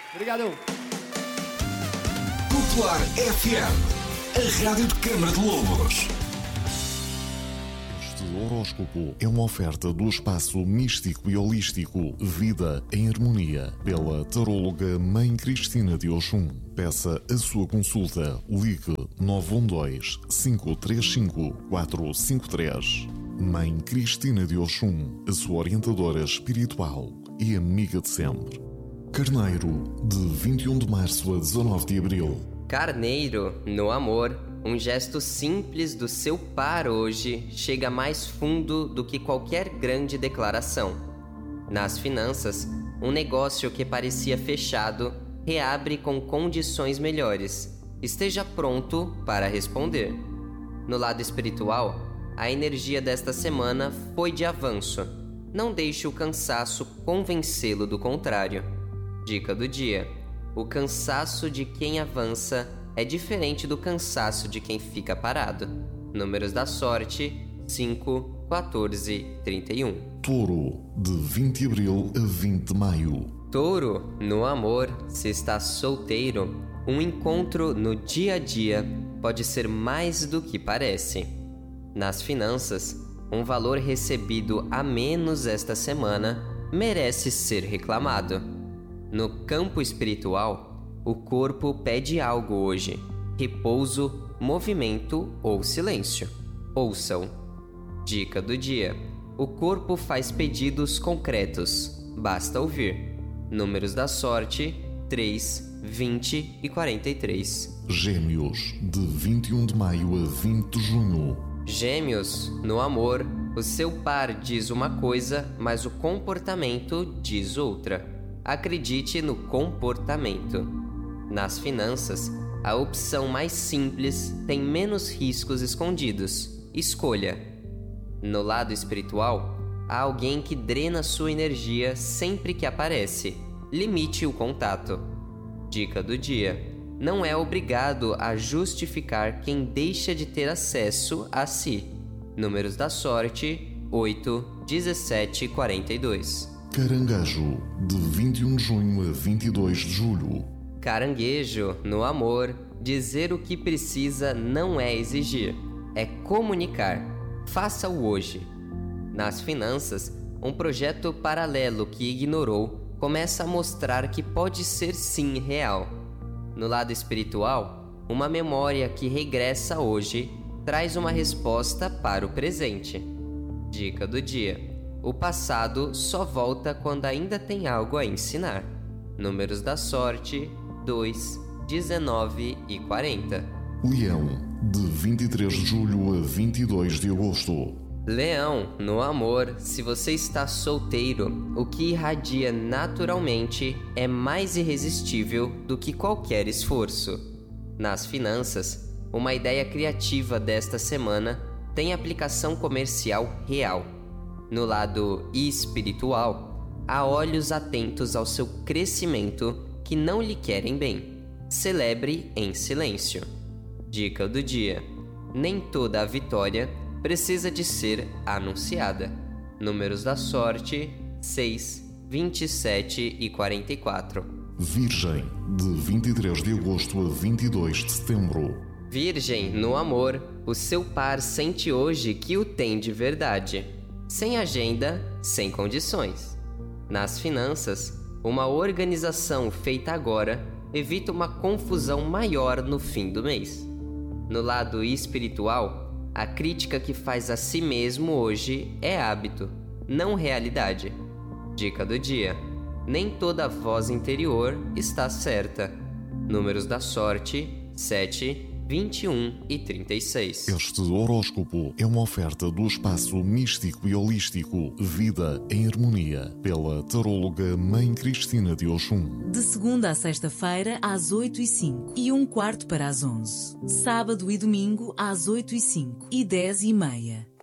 Obrigado. Popular FM, a rádio de Câmara de Lobos. Este horóscopo é uma oferta do espaço místico e holístico Vida em Harmonia, pela taróloga Mãe Cristina de Oxum. Peça a sua consulta. Ligue 912-535-453. Mãe Cristina de Oxum, a sua orientadora espiritual e amiga de sempre. Carneiro, de 21 de março a 19 de abril. Carneiro, no amor, um gesto simples do seu par hoje chega mais fundo do que qualquer grande declaração. Nas finanças, um negócio que parecia fechado reabre com condições melhores. Esteja pronto para responder. No lado espiritual, a energia desta semana foi de avanço. Não deixe o cansaço convencê-lo do contrário. Dica do dia: o cansaço de quem avança é diferente do cansaço de quem fica parado. Números da sorte: 5, 14, 31. Touro, de 20 de abril a 20 de maio. Touro, no amor, se está solteiro, um encontro no dia a dia pode ser mais do que parece. Nas finanças, um valor recebido a menos esta semana merece ser reclamado. No campo espiritual, o corpo pede algo hoje: repouso, movimento ou silêncio. Ouçam. Dica do dia: o corpo faz pedidos concretos, basta ouvir. Números da sorte: 3, 20 e 43. Gêmeos, de 21 de maio a 20 de junho. Gêmeos, no amor, o seu par diz uma coisa, mas o comportamento diz outra. Acredite no comportamento. Nas finanças, a opção mais simples tem menos riscos escondidos. Escolha. No lado espiritual, há alguém que drena sua energia sempre que aparece. Limite o contato. Dica do dia: não é obrigado a justificar quem deixa de ter acesso a si. Números da sorte: 8, 17 e 42. Caranguejo, de 21 de junho a 22 de julho. Caranguejo, no amor, dizer o que precisa não é exigir, é comunicar. Faça-o hoje. Nas finanças, um projeto paralelo que ignorou começa a mostrar que pode ser sim real. No lado espiritual, uma memória que regressa hoje traz uma resposta para o presente. Dica do dia: o passado só volta quando ainda tem algo a ensinar. Números da sorte: 2, 19 e 40. Leão, de 23 de julho a 22 de agosto. Leão, no amor, se você está solteiro, o que irradia naturalmente é mais irresistível do que qualquer esforço. Nas finanças, uma ideia criativa desta semana tem aplicação comercial real. No lado espiritual, há olhos atentos ao seu crescimento que não lhe querem bem. Celebre em silêncio. Dica do dia: nem toda a vitória precisa de ser anunciada. Números da sorte: 6, 27 e 44. Virgem, de 23 de agosto a 22 de setembro. Virgem, no amor, o seu par sente hoje que o tem de verdade. Sem agenda, sem condições. Nas finanças, uma organização feita agora evita uma confusão maior no fim do mês. No lado espiritual, a crítica que faz a si mesmo hoje é hábito, não realidade. Dica do dia: nem toda voz interior está certa. Números da sorte: 7, 21 e 36. Este horóscopo é uma oferta do espaço místico e holístico Vida em Harmonia, pela taróloga Mãe Cristina de Oxum. De segunda a sexta-feira, às 8h05 e 1/4 para as 11. Sábado e domingo, às 8h05 e 10h30.